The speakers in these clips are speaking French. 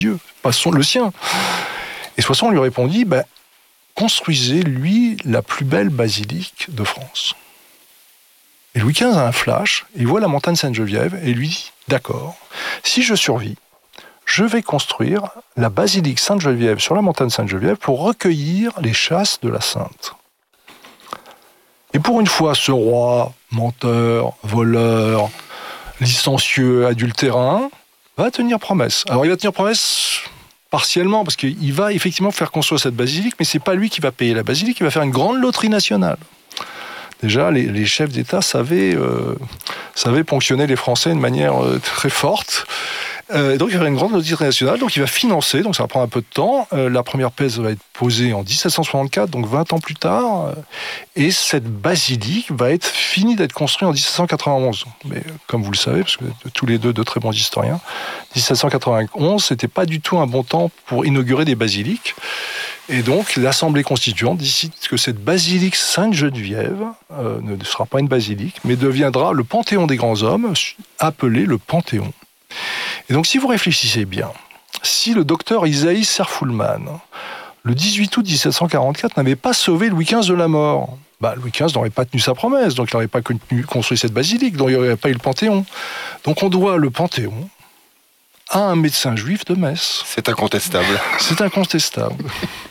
Dieu, pas le sien. Et Soissons lui répondit, construisez, lui, la plus belle basilique de France. Et Louis XV a un flash, il voit la montagne Sainte-Geneviève et lui dit, d'accord, si je survis, je vais construire la basilique Sainte-Geneviève sur la montagne Sainte-Geneviève pour recueillir les chasses de la Sainte. Et pour une fois, ce roi, menteur, voleur, licencieux, adultérin, va tenir promesse. Alors il va tenir promesse partiellement, parce qu'il va effectivement faire construire cette basilique, mais c'est pas lui qui va payer la basilique, il va faire une grande loterie nationale. Déjà, les chefs d'État savaient ponctionner les Français de manière très forte. Donc il y aura une grande loterie nationale, donc il va financer, donc ça va prendre un peu de temps. La première pièce va être posée en 1764, donc 20 ans plus tard, et cette basilique va être finie d'être construite en 1791. Mais comme vous le savez, parce que tous les deux de très bons historiens, 1791, c'était pas du tout un bon temps pour inaugurer des basiliques. Et donc l'Assemblée constituante décide que cette basilique Sainte-Geneviève ne sera pas une basilique, mais deviendra le Panthéon des grands hommes, appelé le Panthéon. Et donc, si vous réfléchissez bien, si le docteur Isaïe Serfulman, le 18 août 1744, n'avait pas sauvé Louis XV de la mort, Louis XV n'aurait pas tenu sa promesse, donc il n'aurait pas construit cette basilique, donc il n'y aurait pas eu le Panthéon. Donc on doit le Panthéon à un médecin juif de Metz. C'est incontestable. C'est incontestable.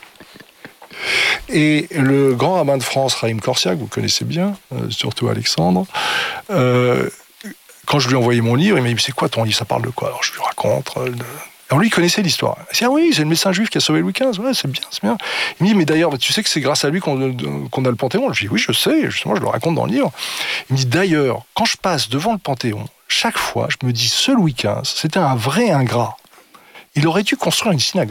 Et le grand rabbin de France, Raïm Korsiak, vous connaissez bien, surtout Alexandre, quand je lui ai envoyé mon livre, il m'a dit « C'est quoi ton livre ? Ça parle de quoi ?» Alors je lui raconte. Alors lui, il connaissait l'histoire. Il dit « Ah oui, c'est le médecin juif qui a sauvé Louis XV. Ouais, c'est bien, c'est bien. » Il me dit « Mais d'ailleurs, tu sais que c'est grâce à lui qu'on a le Panthéon ?» Je lui dis « Oui, je sais, justement, je le raconte dans le livre. » Il me dit « D'ailleurs, quand je passe devant le Panthéon, chaque fois, je me dis « Ce Louis XV, c'était un vrai ingrat. Il aurait dû construire une synagogue. »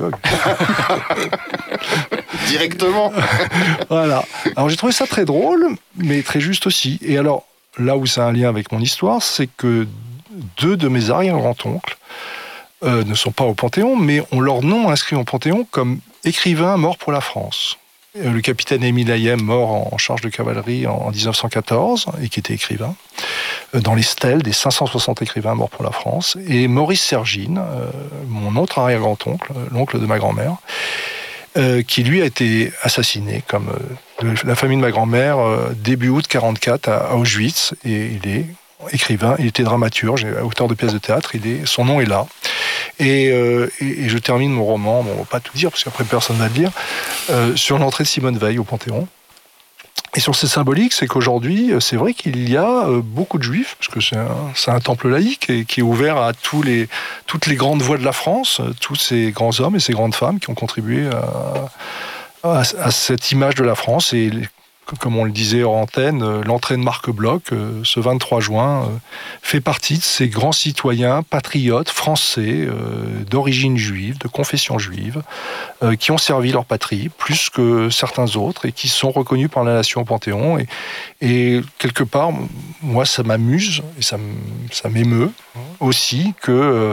Directement. Voilà. Alors j'ai trouvé ça très drôle, mais très juste aussi. Et alors, là où c'est un lien avec mon histoire, c'est que 2 de mes arrière-grands-oncles ne sont pas au Panthéon, mais ont leur nom inscrit au Panthéon comme écrivains morts pour la France. Le capitaine Émile Hayem, mort en charge de cavalerie en 1914, et qui était écrivain, dans les stèles des 560 écrivains morts pour la France, et Maurice Sergine, mon autre arrière-grand-oncle, l'oncle de ma grand-mère, qui lui a été assassiné, comme la famille de ma grand-mère, début août 1944 à Auschwitz, et il est écrivain, il était dramaturge, auteur de pièces de théâtre, son nom est là. Et je termine mon roman, on ne va pas tout dire, parce qu'après personne ne va le dire, sur l'entrée de Simone Veil au Panthéon. Et sur ces symboliques, c'est qu'aujourd'hui, c'est vrai qu'il y a beaucoup de juifs, parce que c'est un temple laïque et qui est ouvert à toutes les grandes voix de la France, tous ces grands hommes et ces grandes femmes qui ont contribué à cette image de la France. Et comme on le disait hors antenne, l'entrée de Marc Bloch, ce 23 juin, fait partie de ces grands citoyens patriotes français, d'origine juive, de confession juive, qui ont servi leur patrie plus que certains autres et qui sont reconnus par la nation au Panthéon. Et quelque part, moi, ça m'amuse et ça m'émeut aussi que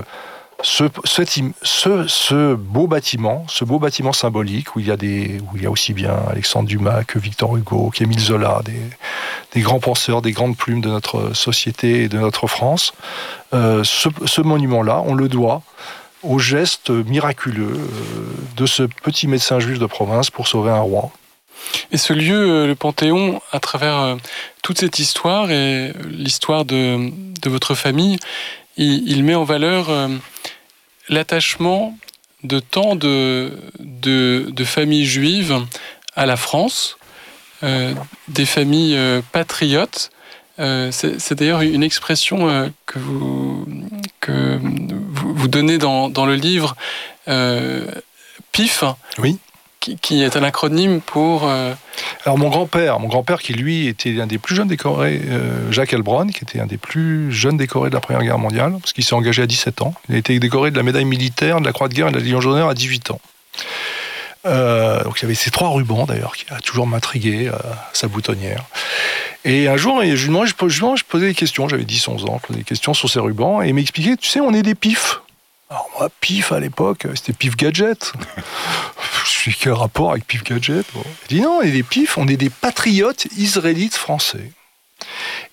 ce beau bâtiment symbolique où il y a aussi bien Alexandre Dumas que Victor Hugo, qu'Émile Zola, des grands penseurs, des grandes plumes de notre société et de notre France, ce monument-là, on le doit au geste miraculeux de ce petit médecin juif de province pour sauver un roi. Et ce lieu, le Panthéon, à travers toute cette histoire et l'histoire de votre famille, il met en valeur l'attachement de tant de familles juives à la France, des familles patriotes. C'est d'ailleurs une expression que vous donnez dans le livre, PIF. Oui. Qui est un acronyme pour... Alors mon grand-père qui lui était un des plus jeunes décorés, Jacques Elbron, qui était un des plus jeunes décorés de la Première Guerre mondiale, parce qu'il s'est engagé à 17 ans. Il a été décoré de la médaille militaire, de la Croix de guerre et de la Légion d'honneur à 18 ans. Donc il y avait ces 3 rubans d'ailleurs, qui a toujours m'intrigué à sa boutonnière. Et un jour, je posais des questions, j'avais 10-11 ans, je posais des questions sur ces rubans, et il m'expliquait, tu sais, on est des pifs. Alors moi, PIF à l'époque, c'était PIF Gadget. Je suis quel rapport avec PIF Gadget ? Il dit non, on est des PIF, on est des patriotes israélites français.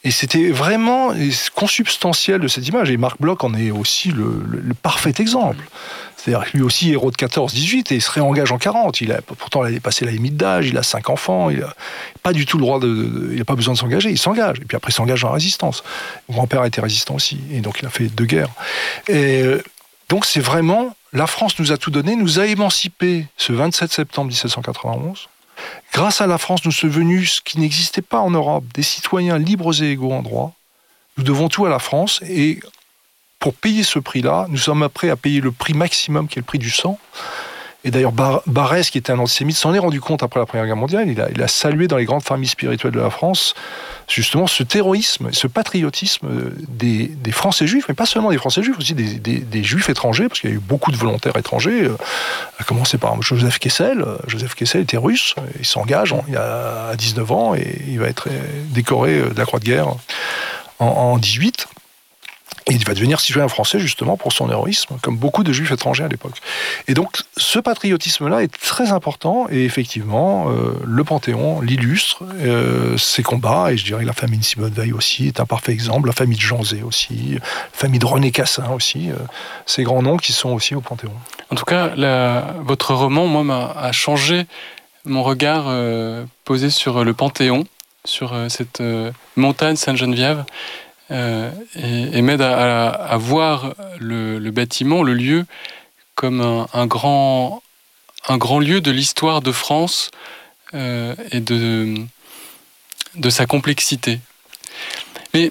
Et c'était vraiment consubstantiel de cette image. Et Marc Bloch en est aussi le parfait exemple. C'est-à-dire lui aussi héros de 14-18 et il se réengage en 40. Pourtant, il a passé la limite d'âge, il a 5 enfants, il n'a pas du tout le droit il n'a pas besoin de s'engager, il s'engage. Et puis après, il s'engage dans la résistance. Mon grand-père était résistant aussi, et donc il a fait 2 guerres. Et donc c'est vraiment, la France nous a tout donné, nous a émancipés ce 27 septembre 1791. Grâce à la France, nous sommes devenus ce qui n'existait pas en Europe, des citoyens libres et égaux en droit. Nous devons tout à la France, et pour payer ce prix-là, nous sommes prêts à payer le prix maximum, qui est le prix du sang. Et d'ailleurs, Barrès, qui était un antisémite, s'en est rendu compte après la Première Guerre mondiale. Il a salué dans les grandes familles spirituelles de la France, justement, ce terrorisme, ce patriotisme des Français juifs, mais pas seulement des Français juifs, aussi des Juifs étrangers, parce qu'il y a eu beaucoup de volontaires étrangers, à commencer par Joseph Kessel. Joseph Kessel était russe, il s'engage, il a 19 ans, et il va être décoré de la Croix de guerre en 18. Et il va devenir citoyen français justement pour son héroïsme, comme beaucoup de juifs étrangers à l'époque. Et donc ce patriotisme-là est très important, et effectivement, le Panthéon l'illustre, ses combats, et je dirais que la famille de Simone Veil aussi est un parfait exemple, la famille de Jean Zay aussi, la famille de René Cassin aussi, ces grands noms qui sont aussi au Panthéon. En tout cas, votre roman, moi, a changé mon regard posé sur le Panthéon, sur cette montagne Sainte-Geneviève, et m'aide à voir le bâtiment, le lieu, comme un grand lieu de l'histoire de France et de sa complexité. Mais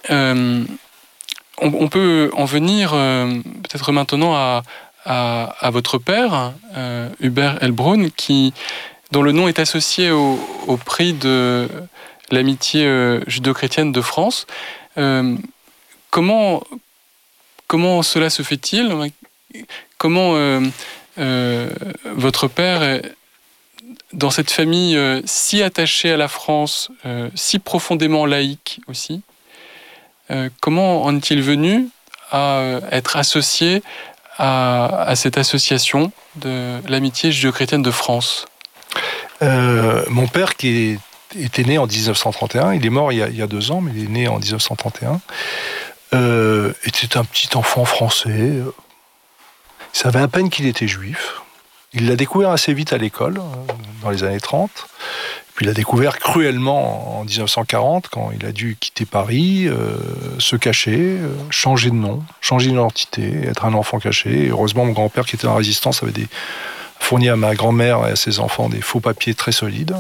on peut en venir peut-être maintenant à votre père, Hubert Heilbronn, dont le nom est associé au prix de l'amitié judo-chrétienne de France. Comment cela se fait-il ? Comment votre père, dans cette famille si attachée à la France, si profondément laïque aussi, comment en est-il venu à être associé à cette association de l'amitié judéo-chrétienne de France ? Mon père, qui était né en 1931, il est mort il y a 2 ans, mais il est né en 1931, était un petit enfant français. Il savait à peine qu'il était juif. Il l'a découvert assez vite à l'école, dans les années 30. Puis il l'a découvert cruellement en 1940, quand il a dû quitter Paris, se cacher, changer de nom, changer d'identité, être un enfant caché. Et heureusement, mon grand-père, qui était dans la résistance, avait fourni à ma grand-mère et à ses enfants des faux papiers très solides.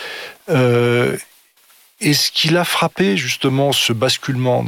Et ce qui l'a frappé, justement, ce basculement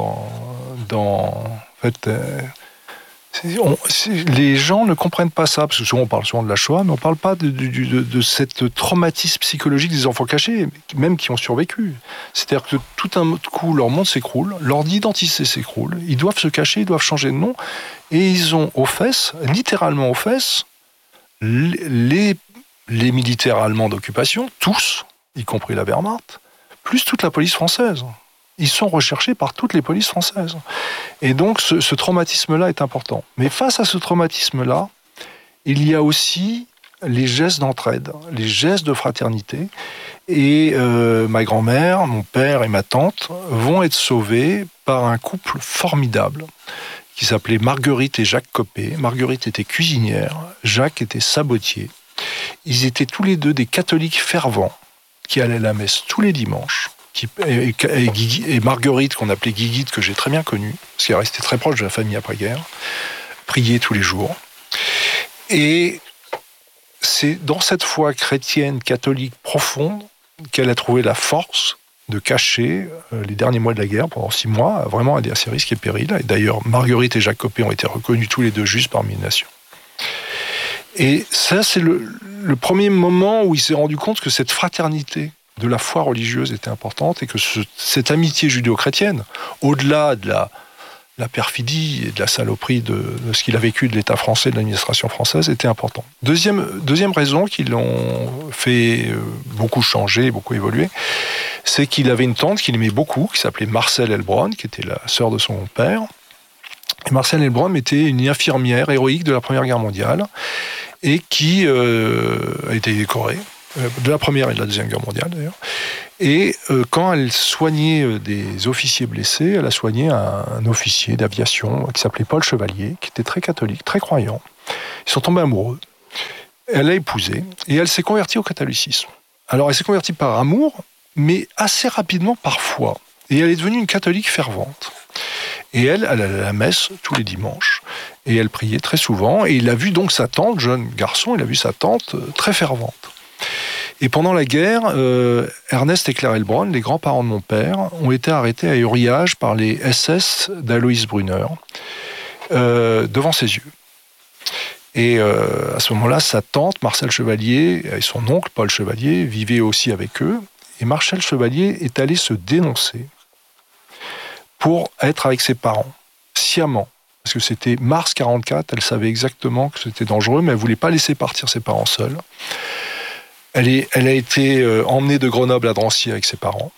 les gens ne comprennent pas ça, parce que souvent on parle de la Shoah, mais on ne parle pas de cette traumatisme psychologique des enfants cachés, même qui ont survécu. C'est-à-dire que tout d'un coup, leur monde s'écroule, leur identité s'écroule, ils doivent se cacher, ils doivent changer de nom, et ils ont aux fesses, littéralement aux fesses, les militaires allemands d'occupation, tous, y compris la Wehrmacht, plus toute la police française. Ils sont recherchés par toutes les polices françaises. Et donc, ce traumatisme-là est important. Mais face à ce traumatisme-là, il y a aussi les gestes d'entraide, les gestes de fraternité. Et ma grand-mère, mon père et ma tante vont être sauvés par un couple formidable qui s'appelait Marguerite et Jacques Copé. Marguerite était cuisinière, Jacques était sabotier. Ils étaient tous les deux des catholiques fervents qui allaient à la messe tous les dimanches. Et Marguerite, qu'on appelait Guiguite, que j'ai très bien connue, parce qu'elle restait très proche de la famille après-guerre, priait tous les jours. Et c'est dans cette foi chrétienne, catholique profonde, qu'elle a trouvé la force de cacher les derniers mois de la guerre, pendant 6 mois, vraiment à ses risques et périls. Et d'ailleurs, Marguerite et Jacques Copé ont été reconnus tous les deux justes parmi les nations. Et ça, c'est le premier moment où il s'est rendu compte que cette fraternité de la foi religieuse était importante et que cette amitié judéo-chrétienne, au-delà de la perfidie et de la saloperie de ce qu'il a vécu de l'État français, de l'administration française, était importante. Deuxième raison qui l'ont fait beaucoup changer, beaucoup évoluer, c'est qu'il avait une tante qu'il aimait beaucoup, qui s'appelait Marcelle Heilbronn, qui était la sœur de son père. Et Marcelle Heilbronn était une infirmière héroïque de la Première Guerre mondiale et qui a été décorée de la Première et de la Deuxième Guerre mondiale d'ailleurs. Et quand elle soignait des officiers blessés, elle a soigné un officier d'aviation qui s'appelait Paul Chevalier, qui était très catholique, très croyant. Ils sont tombés amoureux. Elle l'a épousé et elle s'est convertie au catholicisme. Alors elle s'est convertie par amour, mais assez rapidement par foi. Et elle est devenue une catholique fervente. Et elle allait à la messe tous les dimanches. Et elle priait très souvent. Et il a vu donc sa tante, jeune garçon, il a vu sa tante très fervente. Et pendant la guerre, Ernest et Claire Heilbronn, les grands-parents de mon père, ont été arrêtés à Uriage par les SS d'Alois Brunner, devant ses yeux. Et à ce moment-là, sa tante, Marcel Chevalier, et son oncle, Paul Chevalier, vivaient aussi avec eux. Et Marcel Chevalier est allé se dénoncer pour être avec ses parents, sciemment. Parce que c'était mars 1944, elle savait exactement que c'était dangereux, mais elle ne voulait pas laisser partir ses parents seuls. Elle a été emmenée de Grenoble à Drancy avec ses parents.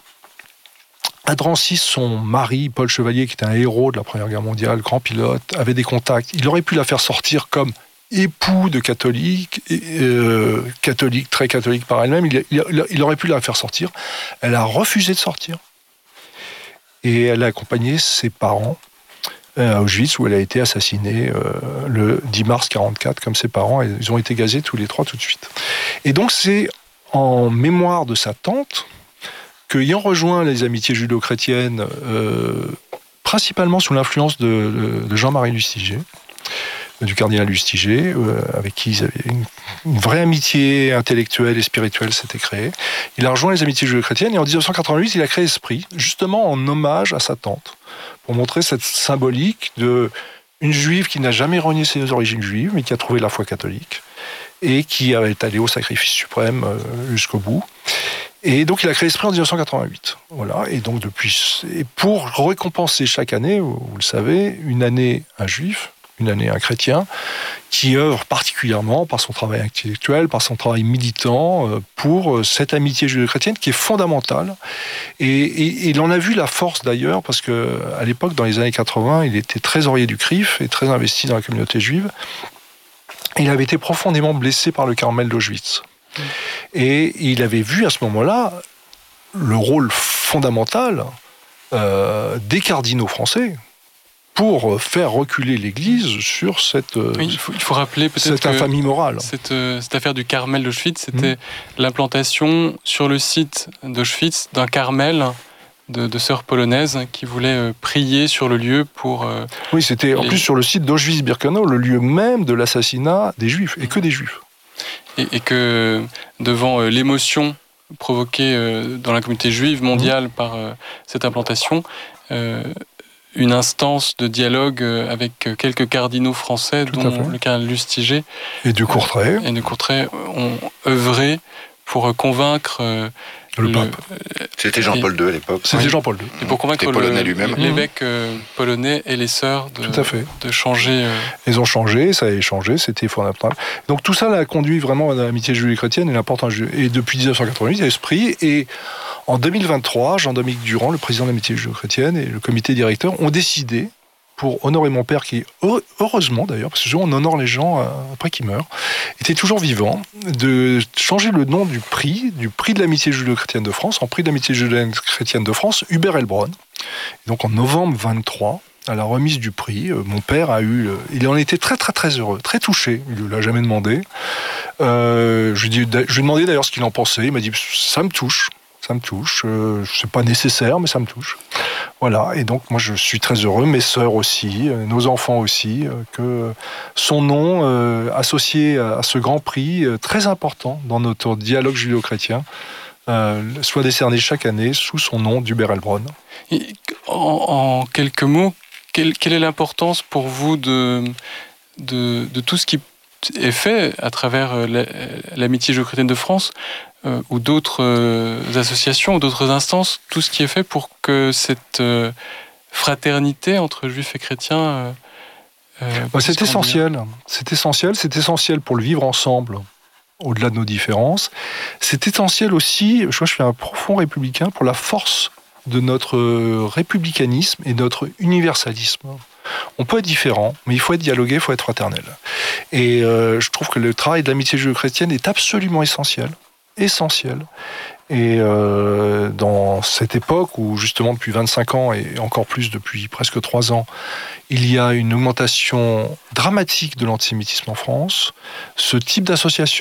À Drancy, son mari, Paul Chevalier, qui était un héros de la Première Guerre mondiale, grand pilote, avait des contacts. Il aurait pu la faire sortir comme époux de catholique, catholique, très catholique par elle-même. Il aurait pu la faire sortir. Elle a refusé de sortir. Et elle a accompagné ses parents à Auschwitz, où elle a été assassinée le 10 mars 1944, comme ses parents. Ils ont été gazés tous les trois tout de suite. Et donc, c'est en mémoire de sa tante qu'ayant rejoint les amitiés judo-chrétiennes, principalement sous l'influence de Jean-Marie Lustiger, du cardinal Lustiger, avec qui ils avaient une vraie amitié intellectuelle et spirituelle s'était créée. Il a rejoint les amitiés judo-chrétiennes et en 1988, il a créé Esprit, justement en hommage à sa tante, pour montrer cette symbolique d'une juive qui n'a jamais renié ses origines juives, mais qui a trouvé la foi catholique et qui est allée au sacrifice suprême jusqu'au bout. Et donc il a créé Esprit en 1988. Voilà. Et donc et pour récompenser chaque année, vous le savez, une année un juif, une année un chrétien, qui œuvre particulièrement par son travail intellectuel, par son travail militant, pour cette amitié judéo-chrétienne qui est fondamentale. Et il en a vu la force d'ailleurs, parce qu'à l'époque, dans les années 80, il était trésorier du CRIF et très investi dans la communauté juive. Et il avait été profondément blessé par le Carmel d'Auschwitz. Et il avait vu à ce moment-là le rôle fondamental des cardinaux français pour faire reculer l'Église sur cette, il faut rappeler peut-être cette infamie morale. Cette affaire du Carmel d'Auschwitz, c'était l'implantation sur le site d'Auschwitz d'un Carmel de sœurs polonaises qui voulaient prier sur le lieu pour... Oui, c'était en plus sur le site d'Auschwitz-Birkenau, le lieu même de l'assassinat des Juifs, et que des Juifs. Et que devant l'émotion provoquée dans la communauté juive mondiale par cette implantation, une instance de dialogue avec quelques cardinaux français, dont le cardinal Lustiger et de Courtrai, ont œuvré pour convaincre le pape. C'était Jean-Paul II à l'époque. C'était Jean-Paul II. Et pour convaincre l'évêque polonais et les sœurs de changer. Ils ont changé, ça a changé, c'était fondamental. Donc tout ça l'a conduit vraiment à l'amitié judéo-chrétienne et l'importance. Et depuis 1988, il y a Esprit. Et en 2023, Jean-Dominique Durand, le président de l'amitié judéo-chrétienne, et le comité directeur ont décidé, pour honorer mon père, qui, heureusement d'ailleurs, parce que souvent on honore les gens après qu'ils meurent, était toujours vivant, de changer le nom du prix de l'amitié judéo-chrétienne de France, en prix de l'amitié judéo-chrétienne de France, Hubert Heilbronn. Et donc en novembre 23, à la remise du prix, mon père il en était très très très heureux, très touché, il ne l'a jamais demandé. Je lui ai demandé d'ailleurs ce qu'il en pensait, il m'a dit « ça me touche ». Ça me touche, c'est pas nécessaire, mais ça me touche. Voilà, et donc moi je suis très heureux, mes sœurs aussi, nos enfants aussi, que son nom associé à ce grand prix très important dans notre dialogue judéo-chrétien soit décerné chaque année sous son nom d'Hubert Heilbronn. En quelques mots, quelle est l'importance pour vous de tout ce qui est fait à travers l'amitié judéo-chrétienne de France ou d'autres associations ou d'autres instances, tout ce qui est fait pour que cette fraternité entre juifs et chrétiens... c'est essentiel. C'est essentiel pour le vivre ensemble, au-delà de nos différences. C'est essentiel aussi, je suis un profond républicain, pour la force de notre républicanisme et notre universalisme. On peut être différent, mais il faut être dialogué, il faut être fraternel. Et je trouve que le travail de l'amitié judéo-chrétienne est absolument essentiel essentiel. Et dans cette époque où, justement, depuis 25 ans, et encore plus depuis presque 3 ans, il y a une augmentation dramatique de l'antisémitisme en France, ce type d'association